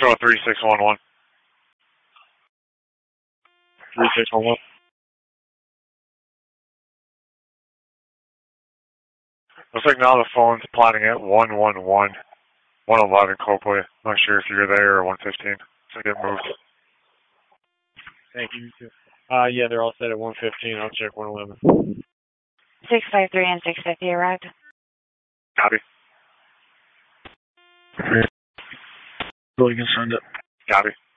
Control 3611. 3611. Looks like now the phone's plotting at 111, 111 Copley. Not sure if you're there or 115. So get moved. Thank you. Yeah, they're all set at 115. I'll check 111. 653 and 650 arrived. Copy. Really concerned it. Copy.